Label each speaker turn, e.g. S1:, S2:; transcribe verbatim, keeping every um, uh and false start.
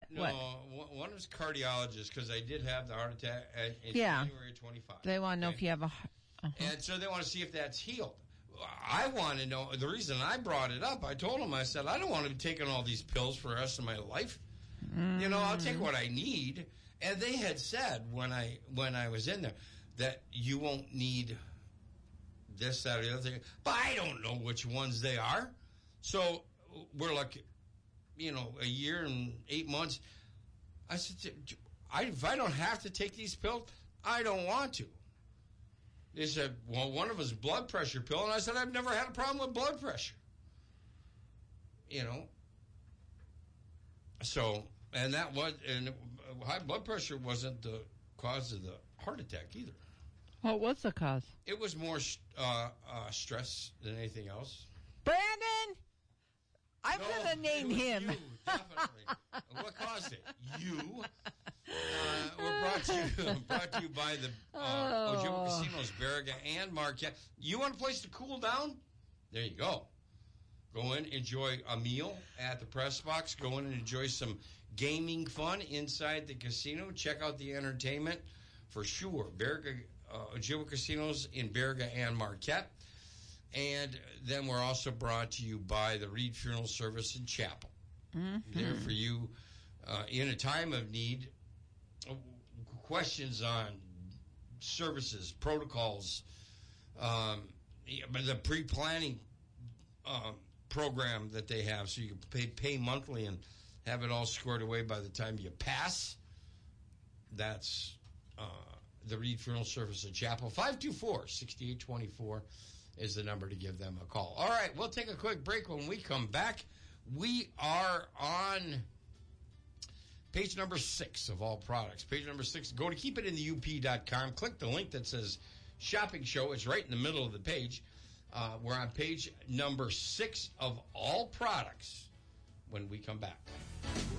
S1: No, what? One was cardiologist because I did have the heart attack in
S2: yeah.
S1: January twenty-fifth.
S2: They want to know okay? if you have a... Uh-huh.
S1: And so they want to see if that's healed. I want to know, the reason I brought it up, I told them, I said, I don't want to be taking all these pills for the rest of my life. Mm. You know, I'll take what I need. And they had said when I when I was in there that you won't need this, that, or the other thing. But I don't know which ones they are. So we're like, you know, a year and eight months. I said, I, if I don't have to take these pills, I don't want to. They said, well, one of us is blood pressure pill. And I said, I've never had a problem with blood pressure. You know. So, and that was, and high blood pressure wasn't the cause of the heart attack either.
S2: What was the cause?
S1: It was more uh, uh, stress than anything else.
S2: Brandon! I'm no, going to name him.
S1: You, definitely. What caused it? You. Uh, we're brought to you, brought to you by the uh,
S2: oh.
S1: Ojibwa Casinos, Baraga and Marquette. You want a place to cool down? There you go. Go in, enjoy a meal at the press box. Go in and enjoy some gaming fun inside the casino. Check out the entertainment for sure. Baraga, uh, Ojibwa Casinos in Baraga and Marquette. And then we're also brought to you by the Reed Funeral Service and Chapel. Mm-hmm. There for you uh, in a time of need. Questions on services, protocols, um, the pre-planning um, program that they have, so you can pay, pay monthly and have it all squared away by the time you pass. That's uh, the Reed Funeral Service and Chapel. five two four, six eight two four is the number to give them a call. All right, we'll take a quick break. When we come back, we are on page number six of all products. Page number six. Go to keep it in the U P dot com. Click the link that says Shopping Show. It's right in the middle of the page. Uh, we're on page number six of all products when we come back.